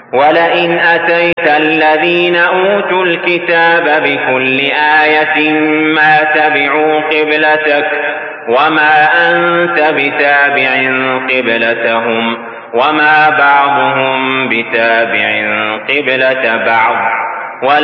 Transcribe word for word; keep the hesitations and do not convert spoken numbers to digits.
ولئن أتيت الذين أوتوا الكتاب بكل آية ما تبعوا قبلتك وما أنت بتابع قبلتهم وما بعضهم بتابع قبلة بعض